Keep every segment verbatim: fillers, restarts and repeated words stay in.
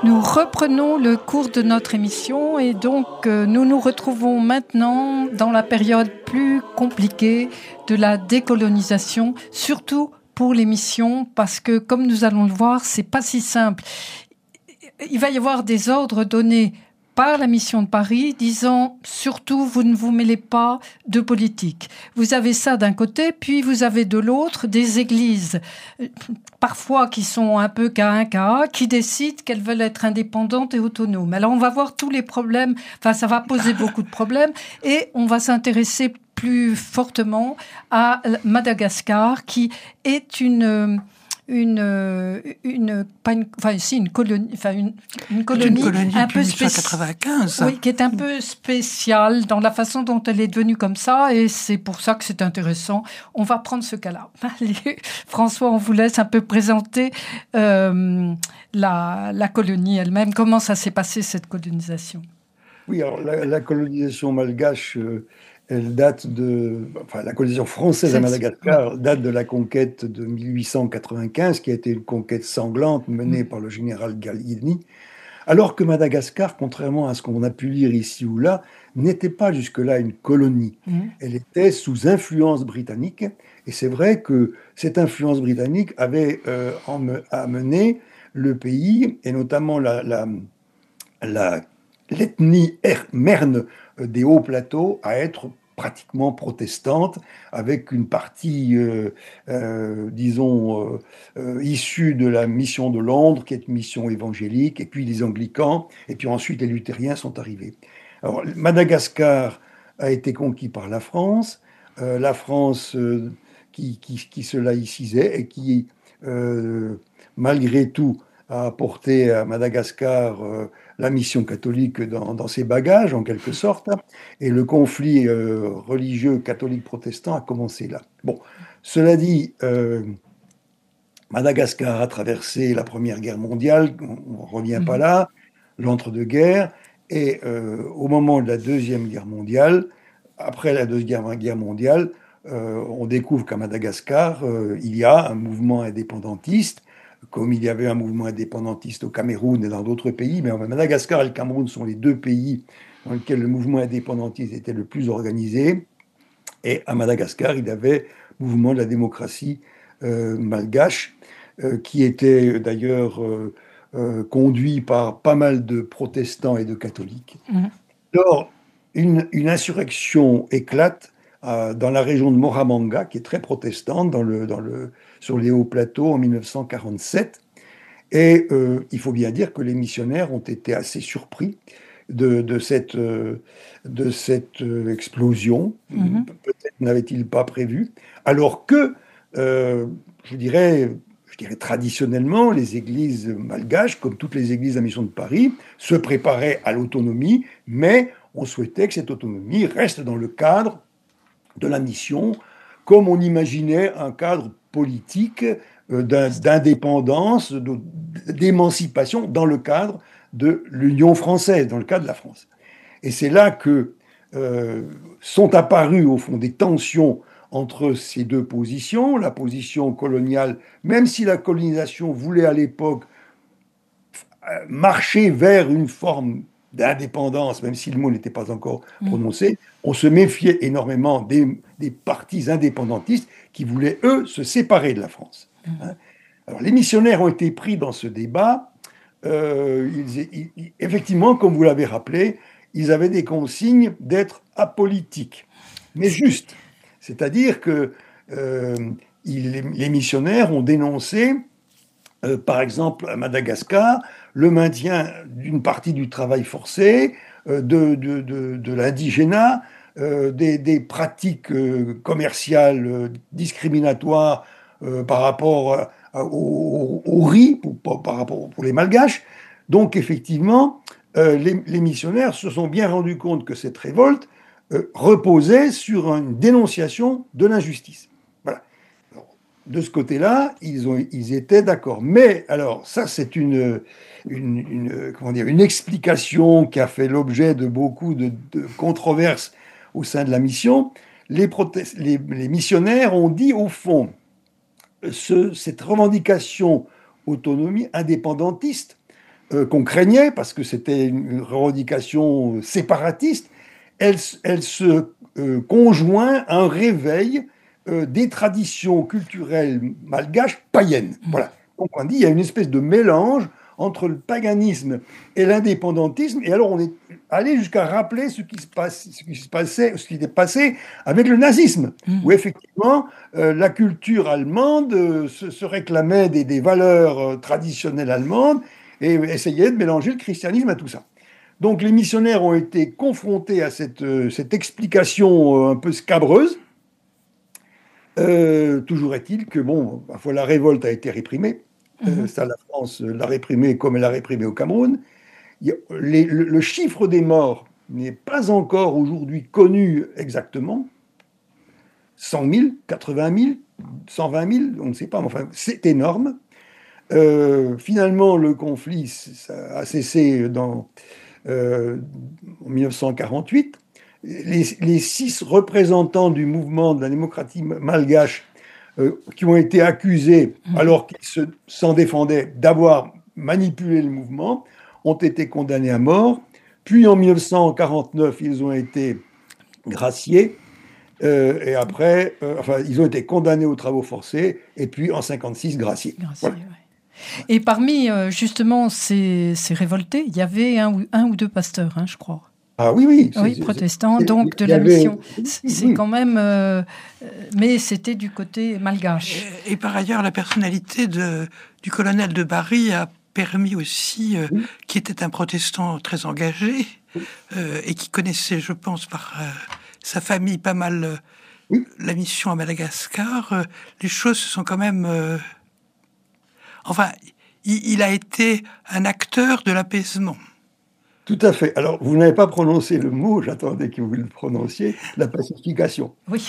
Nous reprenons le cours de notre émission et donc euh, nous nous retrouvons maintenant dans la période plus compliquée de la décolonisation, surtout pour les missions, parce que comme nous allons le voir, c'est pas si simple. Il va y avoir des ordres donnés par la mission de Paris, disant surtout vous ne vous mêlez pas de politique. Vous avez ça d'un côté, puis vous avez de l'autre des églises, parfois qui sont un peu K un K A, qui décident qu'elles veulent être indépendantes et autonomes. Alors on va voir tous les problèmes, enfin ça va poser beaucoup de problèmes, et on va s'intéresser plus fortement à Madagascar, qui est une... Une, une, pas une, enfin, si, une colonie, enfin, une, une colonie, une colonie un peu spéciale. Oui, qui est un peu spéciale dans la façon dont elle est devenue comme ça, et c'est pour ça que c'est intéressant. On va prendre ce cas-là. Allez, François, on vous laisse un peu présenter euh, la, la colonie elle-même. Comment ça s'est passé, cette colonisation? Oui, alors la, la colonisation malgache, euh, elle date de, enfin, la colonisation française à Madagascar date de la conquête de mille huit cent quatre-vingt-quinze, qui a été une conquête sanglante menée mmh. par le général Gallieni, alors que Madagascar, contrairement à ce qu'on a pu lire ici ou là, n'était pas jusque-là une colonie. Mmh. Elle était sous influence britannique, et c'est vrai que cette influence britannique avait euh, amené le pays, et notamment la, la, la l'ethnie merne des hauts plateaux à être pratiquement protestante, avec une partie, euh, euh, disons, euh, euh, issue de la mission de Londres, qui est une mission évangélique, et puis les anglicans, et puis ensuite les luthériens sont arrivés. Alors, Madagascar a été conquis par la France, euh, la France euh, qui, qui, qui se laïcisait et qui, euh, malgré tout, a apporté à Madagascar euh, la mission catholique dans, dans ses bagages, en quelque sorte, et le conflit euh, religieux catholique-protestant a commencé là. Bon, cela dit, euh, Madagascar a traversé la Première Guerre mondiale, on ne revient mmh. pas là, l'entre-deux-guerres, et euh, au moment de la Deuxième Guerre mondiale, après la Deuxième Guerre mondiale, euh, on découvre qu'à Madagascar, euh, il y a un mouvement indépendantiste, comme il y avait un mouvement indépendantiste au Cameroun et dans d'autres pays, mais Madagascar et le Cameroun sont les deux pays dans lesquels le mouvement indépendantiste était le plus organisé. Et à Madagascar, il y avait le mouvement de la démocratie euh, malgache, euh, qui était d'ailleurs euh, euh, conduit par pas mal de protestants et de catholiques. Mmh. Alors, une, une insurrection éclate euh, dans la région de Moramanga, qui est très protestante, dans le, dans le, sur les hauts plateaux en mille neuf cent quarante-sept. Et euh, il faut bien dire que les missionnaires ont été assez surpris de, de cette, euh, de cette euh, explosion. Mm-hmm. Peut-être n'avaient-ils pas prévu. Alors que, euh, je dirais, je dirais traditionnellement, les églises malgaches, comme toutes les églises de la mission de Paris, se préparaient à l'autonomie, mais on souhaitait que cette autonomie reste dans le cadre de la mission, comme on imaginait un cadre politique d'indépendance, d'émancipation dans le cadre de l'Union française, dans le cadre de la France. Et c'est là que euh, sont apparues, au fond, des tensions entre ces deux positions, la position coloniale, même si la colonisation voulait à l'époque marcher vers une forme d'indépendance, même si le mot n'était pas encore prononcé, on se méfiait énormément des, des partis indépendantistes qui voulaient, eux, se séparer de la France. Hein. Alors, les missionnaires ont été pris dans ce débat. Euh, ils, ils, effectivement, comme vous l'avez rappelé, ils avaient des consignes d'être apolitiques, mais justes. C'est-à-dire que euh, ils, les missionnaires ont dénoncé, euh, par exemple, à Madagascar, le maintien d'une partie du travail forcé, euh, de, de, de, de l'indigénat, euh, des, des pratiques euh, commerciales euh, discriminatoires euh, par rapport à, à, au, au riz, pour, par rapport pour les Malgaches. Donc, effectivement, euh, les, les missionnaires se sont bien rendus compte que cette révolte euh, reposait sur une dénonciation de l'injustice. Voilà. De ce côté-là, ils, ont, ils étaient d'accord. Mais, alors, ça, c'est une, une, une, comment dire, une explication qui a fait l'objet de beaucoup de, de controverses au sein de la mission. Les, protest, les, les missionnaires ont dit, au fond, ce, cette revendication autonomie indépendantiste euh, qu'on craignait, parce que c'était une revendication séparatiste, elle, elle se euh, conjoint à un réveil euh, des traditions culturelles malgaches païennes. Voilà. Donc on dit il y a une espèce de mélange entre le paganisme et l'indépendantisme, et alors on est allé jusqu'à rappeler ce qui se passe, ce qui se passait, ce qui était passé avec le nazisme, mmh. où effectivement euh, la culture allemande euh, se, se réclamait des, des valeurs euh, traditionnelles allemandes et essayait de mélanger le christianisme à tout ça. Donc les missionnaires ont été confrontés à cette, euh, cette explication euh, un peu scabreuse. Euh, toujours est-il que bon, parfois la révolte a été réprimée. Euh, ça, la France l'a réprimé comme elle l'a réprimé au Cameroun. Il y a, les, le, le chiffre des morts n'est pas encore aujourd'hui connu exactement. cent mille, quatre-vingt mille, cent vingt mille, on ne sait pas, mais enfin, c'est énorme. Euh, finalement, le conflit ça a cessé dans, euh, en mille neuf cent quarante-huit. Les, les six représentants du mouvement de la démocratie malgache Euh, qui ont été accusés, alors qu'ils se, s'en défendaient, d'avoir manipulé le mouvement, ont été condamnés à mort. Puis en mille neuf cent quarante-neuf, ils ont été graciés. Euh, et après, euh, enfin, ils ont été condamnés aux travaux forcés. Et puis en mille neuf cent cinquante-six, graciés. graciés voilà. Ouais. Et parmi, euh, justement, ces, ces révoltés, il y avait un ou, un ou deux pasteurs, hein, je crois. Ah oui, oui. Oui, protestants, donc de la avait... mission. C'est oui. quand même... Euh, mais c'était du côté malgache. Et, et par ailleurs, la personnalité de, du colonel de Barry a permis aussi, euh, oui. qui était un protestant très engagé, oui. euh, et qui connaissait, je pense, par euh, sa famille pas mal euh, oui. la mission à Madagascar, euh, les choses se sont quand même... Euh, enfin, il, il a été un acteur de l'apaisement. Tout à fait. Alors, vous n'avez pas prononcé le mot, j'attendais que vous le prononciez, la pacification. Oui.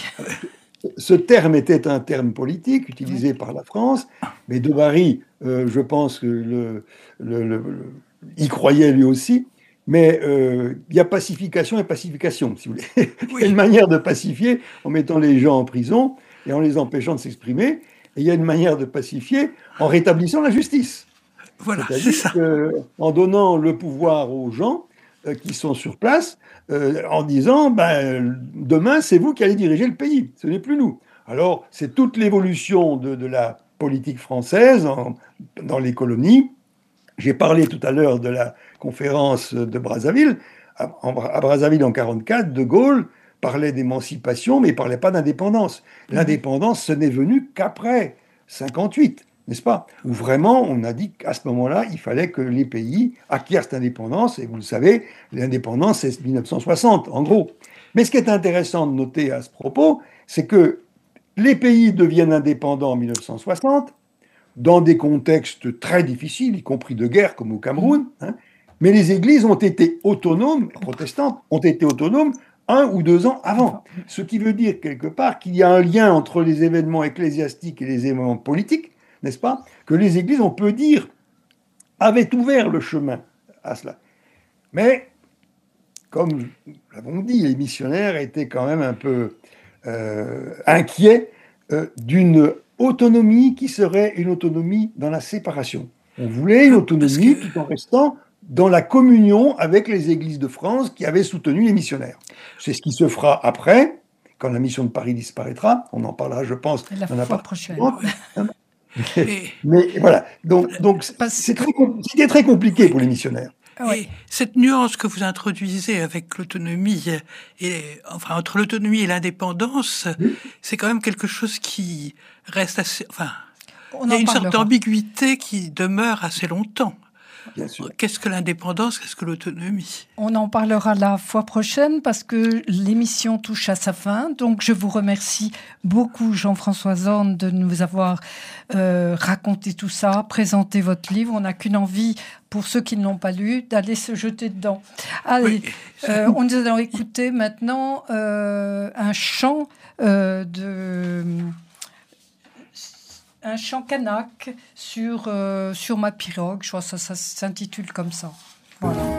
Ce terme était un terme politique utilisé oui. par la France, mais de Barry, euh, je pense que le, le, le, le, y croyait lui aussi. Mais euh, il y a pacification et pacification, si vous voulez. Oui. Il y a une manière de pacifier en mettant les gens en prison et en les empêchant de s'exprimer. Et il y a une manière de pacifier en rétablissant la justice. Voilà, c'est-à-dire c'est ça. Que, en donnant le pouvoir aux gens euh, qui sont sur place, euh, en disant ben, demain, c'est vous qui allez diriger le pays, ce n'est plus nous. Alors, c'est toute l'évolution de, de la politique française en, dans les colonies. J'ai parlé tout à l'heure de la conférence de Brazzaville. À, à Brazzaville, en mille neuf cent quarante-quatre, De Gaulle parlait d'émancipation, mais il ne parlait pas d'indépendance. L'indépendance, ce n'est venu qu'après mille neuf cent cinquante-huit. N'est-ce pas? Où vraiment, on a dit qu'à ce moment-là, il fallait que les pays acquièrent cette indépendance. Et vous le savez, l'indépendance, c'est mille neuf cent soixante, en gros. Mais ce qui est intéressant de noter à ce propos, c'est que les pays deviennent indépendants en mille neuf cent soixante, dans des contextes très difficiles, y compris de guerre, comme au Cameroun. Hein, mais les églises ont été autonomes, protestantes, ont été autonomes un ou deux ans avant. Ce qui veut dire, quelque part, qu'il y a un lien entre les événements ecclésiastiques et les événements politiques, n'est-ce pas? Que les églises, on peut dire, avaient ouvert le chemin à cela. Mais, comme nous l'avons dit, les missionnaires étaient quand même un peu euh, inquiets euh, d'une autonomie qui serait une autonomie dans la séparation. On voulait une autonomie que... tout en restant dans la communion avec les églises de France qui avaient soutenu les missionnaires. C'est ce qui se fera après, quand la mission de Paris disparaîtra. On en parlera, je pense, la dans la fois prochaine. Mais, mais voilà, donc, donc c'est très, c'était très compliqué pour les missionnaires. Oui. Et cette nuance que vous introduisez avec l'autonomie, et, enfin entre l'autonomie et l'indépendance, oui. c'est quand même quelque chose qui reste assez... Enfin, on il y a une parlera. sorte d'ambiguïté qui demeure assez longtemps. Bien sûr. Qu'est-ce que l'indépendance, qu'est-ce que l'autonomie? On en parlera la fois prochaine parce que l'émission touche à sa fin. Donc je vous remercie beaucoup, Jean-François Zorn, de nous avoir euh, raconté tout ça, présenté votre livre. On n'a qu'une envie, pour ceux qui ne l'ont pas lu, d'aller se jeter dedans. Allez, oui. euh, on nous allons écouter maintenant euh, un chant euh, de... un chant kanak sur, euh, sur ma pirogue. Je crois que ça, ça s'intitule comme ça. Voilà.